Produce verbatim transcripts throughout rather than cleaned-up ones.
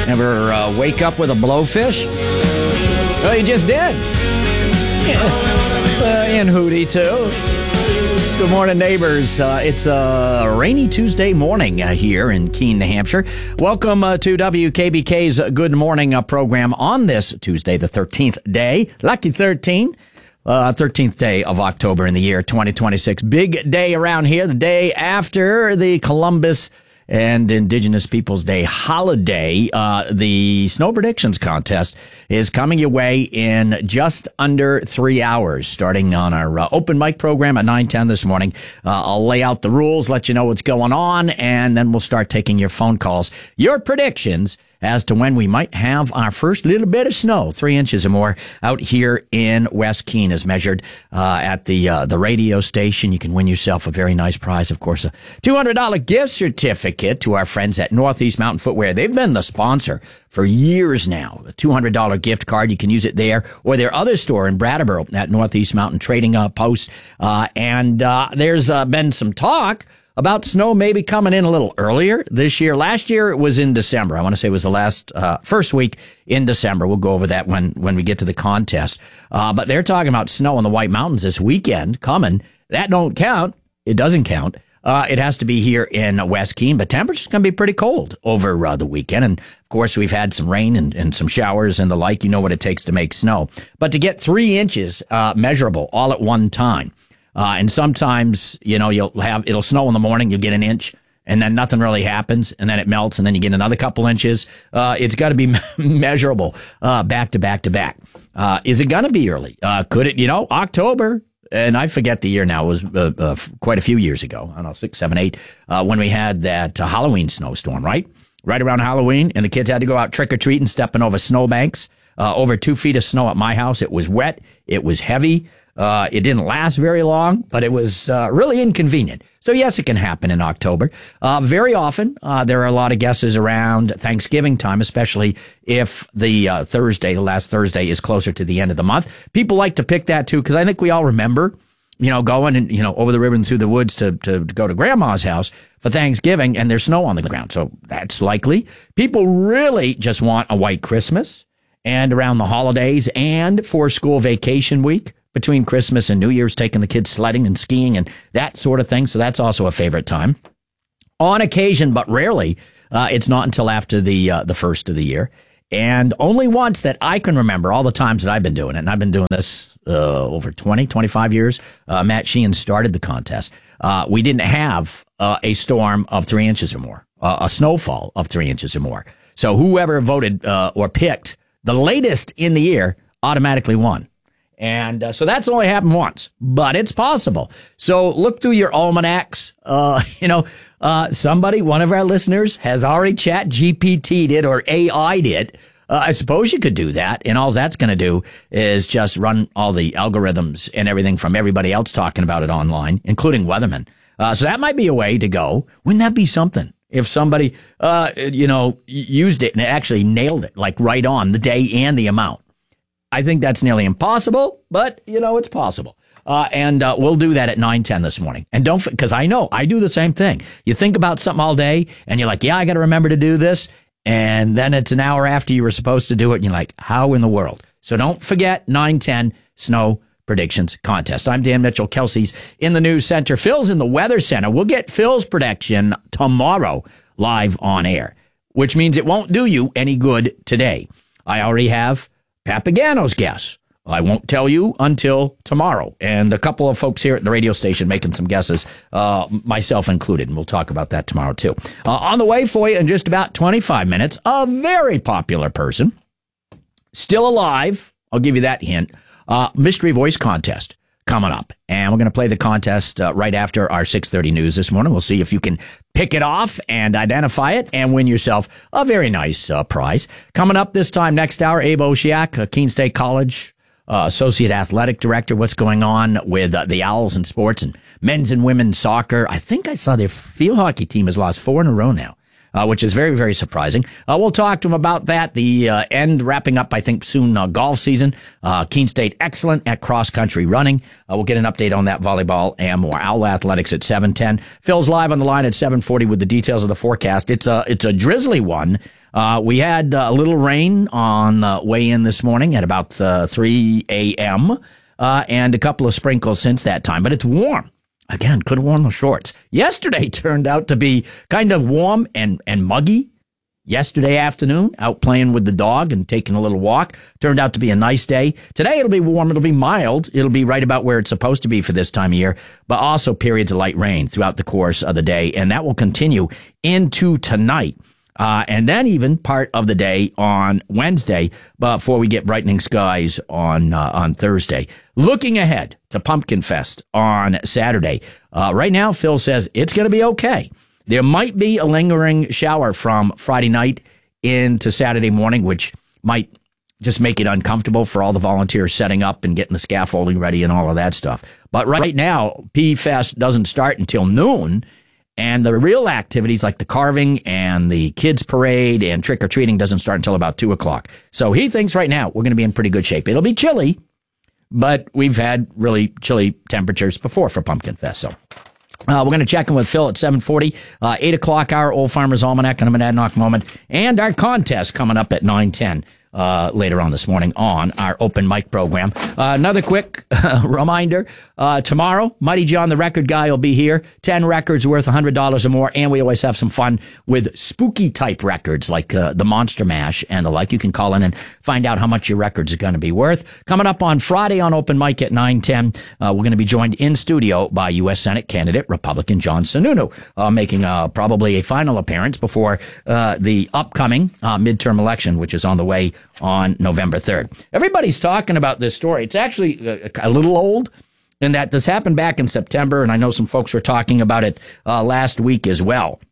Ever uh, wake up with a blowfish? Well, you just did. Yeah. Uh, and Hootie, too. Good morning, neighbors. Uh, it's a rainy Tuesday morning uh, here in Keene, New Hampshire. Welcome uh, to W K B K's Good Morning uh, program on this Tuesday, the thirteenth day. Lucky thirteen. Uh, thirteenth day of October in the year twenty twenty-six. Big day around here, the day after the Columbus and Indigenous Peoples Day holiday. Uh, the Snow Predictions Contest is coming your way in just under three hours, starting on our uh, open mic program at nine ten this morning. Uh, I'll lay out the rules, let you know what's going on, and then we'll start taking your phone calls, your predictions as to when we might have our first little bit of snow, three inches or more, out here in West Keene, as measured uh, at the uh, the radio station. You can win yourself a very nice prize, of course, a two hundred dollars gift certificate to our friends at Northeast Mountain Footwear. They've been the sponsor for years now. A two hundred dollars gift card, you can use it there or their other store in Brattleboro at Northeast Mountain Trading uh, Post. Uh, and uh, there's uh, been some talk about snow maybe coming in a little earlier this year. Last year it was in December. I want to say it was the last uh, first week in December. We'll go over that when when we get to the contest. Uh, but they're talking about snow in the White Mountains this weekend coming. That don't count. It doesn't count. Uh, it has to be here in West Keene, but temperature's going to be pretty cold over uh, the weekend. And of course, we've had some rain and, and some showers and the like. You know what it takes to make snow. But to get three inches uh, measurable all at one time. Uh, and sometimes, you know, you'll have, it'll snow in the morning, you'll get an inch, and then nothing really happens, and then it melts, and then you get another couple inches. Uh, it's got to be measurable, uh, back to back to back. Uh, is it going to be early? Uh, could it, you know, October, and I forget the year now, it was uh, uh, quite a few years ago, I don't know, six, seven, eight, uh, when we had that uh, Halloween snowstorm, right? Right around Halloween, and the kids had to go out trick-or-treating, stepping over snowbanks, uh, over two feet of snow at my house. It was wet, it was heavy. Uh, it didn't last very long, but it was uh, really inconvenient. So, yes, it can happen in October. Uh, very often, uh, there are a lot of guesses around Thanksgiving time, especially if the uh, Thursday, the last Thursday, is closer to the end of the month. People like to pick that, too, because I think we all remember, you know, going and, you know, over the river and through the woods to, to, to go to Grandma's house for Thanksgiving, and there's snow on the ground. So that's likely. People really just want a white Christmas and around the holidays and for school vacation week. Between Christmas and New Year's, taking the kids sledding and skiing and that sort of thing. So that's also a favorite time. On occasion, but rarely, uh, it's not until after the uh, the first of the year. And only once that I can remember, all the times that I've been doing it, and I've been doing this uh, over twenty, twenty-five years. Uh, Matt Sheehan started the contest. Uh, we didn't have uh, a storm of three inches or more, uh, a snowfall of three inches or more. So whoever voted uh, or picked the latest in the year automatically won. And uh, so that's only happened once, but it's possible. So look through your almanacs. Uh, you know, uh, somebody, one of our listeners has already chat G P T'd it or A I'd it. Uh, I suppose you could do that. And all that's going to do is just run all the algorithms and everything from everybody else talking about it online, including weathermen. Uh, so that might be a way to go. Wouldn't that be something? If somebody, uh, you know, used it and it actually nailed it, like right on the day and the amount. I think that's nearly impossible, but, you know, it's possible. Uh, and uh, we'll do that at nine ten this morning. And don't, because I know I do the same thing. You think about something all day and you're like, yeah, I got to remember to do this. And then it's an hour after you were supposed to do it. And you're like, how in the world? So don't forget nine ten Snow Predictions Contest. I'm Dan Mitchell. Kelsey's in the news center. Phil's in the weather center. We'll get Phil's prediction tomorrow live on air, which means it won't do you any good today. I already have Papagano's guess. I won't tell you until tomorrow. And a couple of folks here at the radio station making some guesses, uh, myself included, and we'll talk about that tomorrow, too. Uh, on the way for you in just about twenty-five minutes, a very popular person, still alive, I'll give you that hint, uh, Mystery Voice Contest coming up. And we're going to play the contest uh, right after our six thirty news this morning. We'll see if you can pick it off and identify it and win yourself a very nice uh, prize. Coming up this time next hour, Abe Oshiak, uh, Keene State College uh, Associate Athletic Director. What's going on with uh, the Owls in sports and men's and women's soccer? I think I saw their field hockey team has lost four in a row now. Uh, which is very, very surprising. Uh, we'll talk to him about that. The uh, end wrapping up, I think, soon uh, golf season. Uh, Keene State excellent at cross-country running. Uh, we'll get an update on that volleyball and more. Owl Athletics at seven ten. Phil's live on the line at seven forty with the details of the forecast. It's a, it's a drizzly one Uh, we had uh, a little rain on the way in this morning at about uh, three a.m. Uh, and a couple of sprinkles since that time, but it's warm. Again, could have worn the shorts. Yesterday turned out to be kind of warm and, and muggy. Yesterday afternoon, out playing with the dog and taking a little walk. Turned out to be a nice day. Today it'll be warm. It'll be mild. It'll be right about where it's supposed to be for this time of year, but also periods of light rain throughout the course of the day. And that will continue into tonight. Uh, and then even part of the day on Wednesday before we get brightening skies on uh, on Thursday. Looking ahead to Pumpkin Fest on Saturday. Uh, right now, Phil says it's going to be okay. There might be a lingering shower from Friday night into Saturday morning, which might just make it uncomfortable for all the volunteers setting up and getting the scaffolding ready and all of that stuff. But right now, P-Fest doesn't start until noon, and the real activities like the carving and the kids' parade and trick-or-treating doesn't start until about two o'clock. So he thinks right now we're going to be in pretty good shape. It'll be chilly, but we've had really chilly temperatures before for Pumpkin Fest, so... Uh, we're going to check in with Phil at seven forty, uh, eight o'clock hour, Old Farmer's Almanac, and a Monadnock moment, and our contest coming up at nine ten uh, later on this morning on our open mic program. Uh, another quick uh, reminder, uh, tomorrow, Mighty John, the record guy, will be here. ten records worth one hundred dollars or more, and we always have some fun with spooky-type records like uh, the Monster Mash and the like. You can call in and find out how much your records are going to be worth. Coming up on Friday on Open Mic at nine ten, uh, we're going to be joined in studio by U S Senate candidate Republican John Sununu, uh, making uh, probably a final appearance before uh, the upcoming uh, midterm election, which is on the way on November third. Everybody's talking about this story. It's actually a, a little old in that this happened back in September, and I know some folks were talking about it uh, last week as well.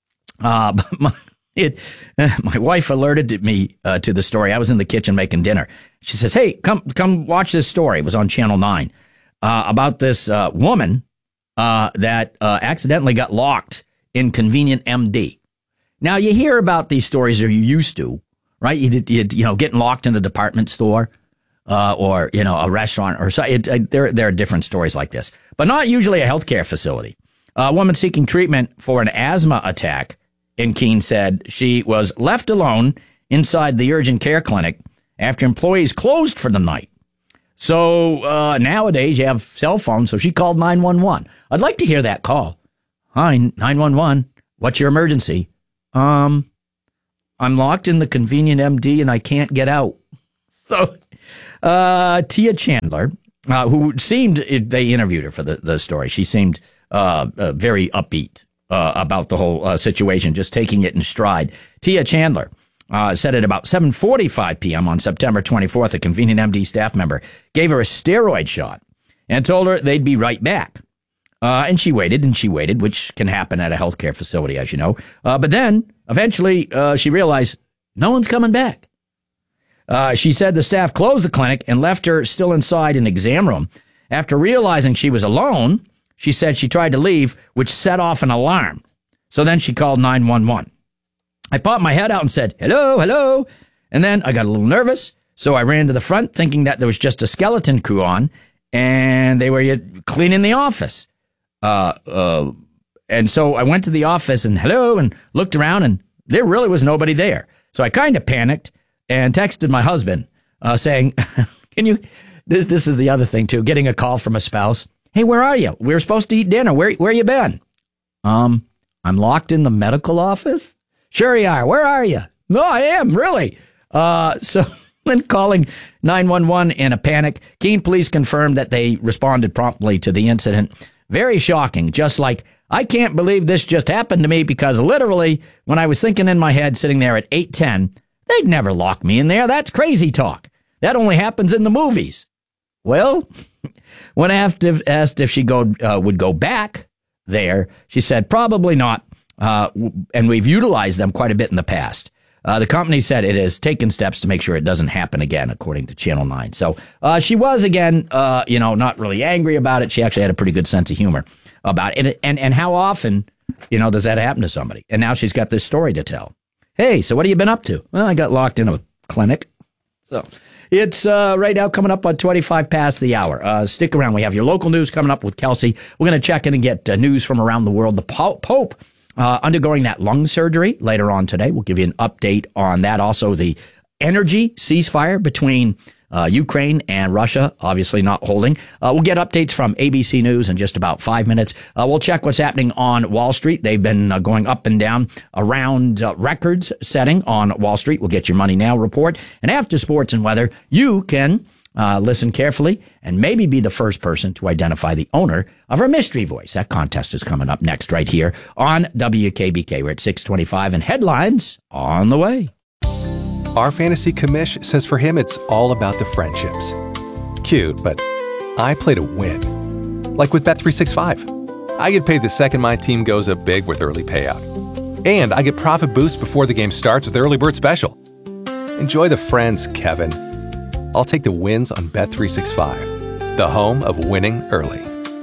Uh, but my, it, my wife alerted me uh, to the story. I was in the kitchen making dinner. She says, hey, come come watch this story. It was on Channel nine uh, about this uh, woman uh, that uh, accidentally got locked in Convenient M D. Now, you hear about these stories, or you used to, right? You did, you, you know, getting locked in the department store uh, or, you know, a restaurant or so. It, it, there, there are different stories like this, but not usually a healthcare facility. A woman seeking treatment for an asthma attack in Keene said she was left alone inside the urgent care clinic after employees closed for the night. So uh, nowadays you have cell phones, so she called nine one one. I'd like to hear that call. Hi, nine one one. What's your emergency? Um, I'm locked in the Convenient M D and I can't get out. So uh, Tia Chandler, uh, who seemed, they interviewed her for the, the story. She seemed uh, uh, very upbeat uh, about the whole uh, situation, just taking it in stride. Tia Chandler uh, said at about seven forty-five p.m. on September twenty-fourth, a Convenient M D staff member gave her a steroid shot and told her they'd be right back. Uh, and she waited and she waited, which can happen at a healthcare facility, as you know. Uh, but then eventually uh, she realized no one's coming back. Uh, she said the staff closed the clinic and left her still inside an exam room. After realizing she was alone, she said she tried to leave, which set off an alarm. So then she called nine one one. I popped my head out and said, hello, hello. And then I got a little nervous, so I ran to the front thinking that there was just a skeleton crew on, and they were cleaning the office. Uh, uh, and so I went to the office and hello and looked around and there really was nobody there. So I kind of panicked and texted my husband uh, saying, can you, this, this is the other thing too, getting a call from a spouse. Hey, where are you? We were supposed to eat dinner. Where, where you been? Um, I'm locked in the medical office. Sure you are. Where are you? No, I am really. Uh, so when calling nine one one in a panic, Keene police confirmed that they responded promptly to the incident. Very shocking, just like, I can't believe this just happened to me because literally when I was thinking in my head sitting there at eight ten, they'd never lock me in there. That's crazy talk. That only happens in the movies. Well, when asked if, asked if she go, uh, would go back there, she said probably not, uh, and we've utilized them quite a bit in the past. Uh, the company said it has taken steps to make sure it doesn't happen again, according to Channel nine. So uh, she was, again, uh, you know, not really angry about it. She actually had a pretty good sense of humor about it. And, and, and how often, you know, does that happen to somebody? And now she's got this story to tell. Hey, so what have you been up to? Well, I got locked in a clinic. So it's uh, right now coming up on twenty-five past the hour. Uh, stick around. We have your local news coming up with Kelsey. We're going to check in and get uh, news from around the world. The po- Pope uh, undergoing that lung surgery later on today. We'll give you an update on that. Also, the energy ceasefire between uh, Ukraine and Russia, obviously not holding. Uh, we'll get updates from A B C News in just about five minutes. Uh, we'll check what's happening on Wall Street. They've been uh, going up and down around uh, records setting on Wall Street. We'll get your Money Now report. And after sports and weather, you can uh, listen carefully and maybe be the first person to identify the owner of our mystery voice. That contest is coming up next right here on W K B K. We're at six twenty-five and headlines on the way. Our fantasy commish says for him it's all about the friendships. Cute, but I play to win. Like with Bet three sixty-five. I get paid the second my team goes up big with early payout. And I get profit boost before the game starts with Early Bird Special. Enjoy the friends, Kevin. I'll take the wins on Bet three sixty-five, the home of winning early.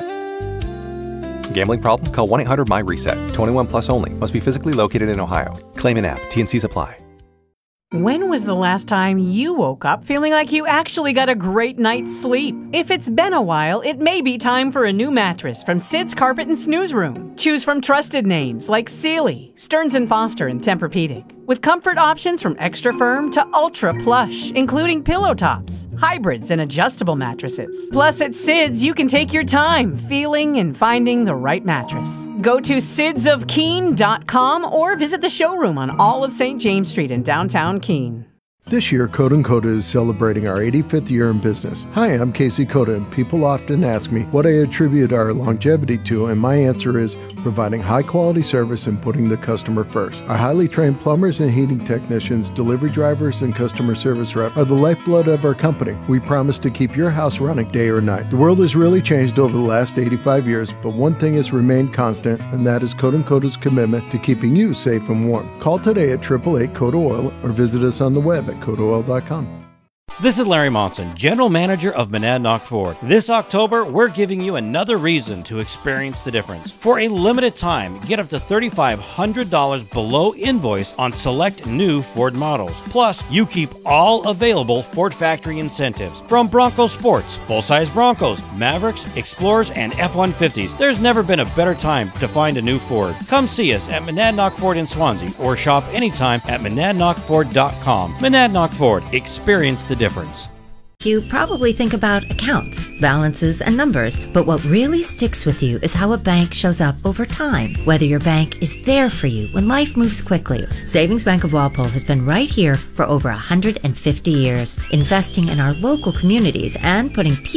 Gambling problem? Call one eight hundred M Y reset. twenty-one plus only. Must be physically located in Ohio. Claim in app. T and C's apply. When was the last time you woke up feeling like you actually got a great night's sleep? If it's been a while, it may be time for a new mattress from Sid's Carpet and Snooze Room. Choose from trusted names like Sealy, Stearns and Foster, and Tempur-Pedic. With comfort options from extra firm to ultra plush, including pillow tops, hybrids, and adjustable mattresses. Plus, at Sid's, you can take your time feeling and finding the right mattress. Go to sids of keene dot com or visit the showroom on all of Saint James Street in downtown Keene. This year, Coda and Coda is celebrating our eighty-fifth year in business. Hi, I'm Casey Coda, and people often ask me what I attribute our longevity to, and my answer is providing high-quality service and putting the customer first. Our highly trained plumbers and heating technicians, delivery drivers, and customer service rep are the lifeblood of our company. We promise to keep your house running day or night. The world has really changed over the last eighty-five years, but one thing has remained constant, and that is Coda and Coda's commitment to keeping you safe and warm. Call today at eight eight eight, CODA OIL or visit us on the web at coda oil dot com. This is Larry Monson, General Manager of Monadnock Ford. This October, we're giving you another reason to experience the difference. For a limited time, get up to three thousand five hundred dollars below invoice on select new Ford models. Plus, you keep all available Ford factory incentives. From Bronco Sports, full-size Broncos, Mavericks, Explorers, and F one fifties, there's never been a better time to find a new Ford. Come see us at Monadnock Ford in Swansea or shop anytime at monadnock ford dot com. Monadnock Ford, experience the difference. You probably think about accounts, balances, and numbers, but what really sticks with you is how a bank shows up over time. Whether your bank is there for you when life moves quickly. Savings Bank of Walpole has been right here for over one hundred fifty years, investing in our local communities and putting people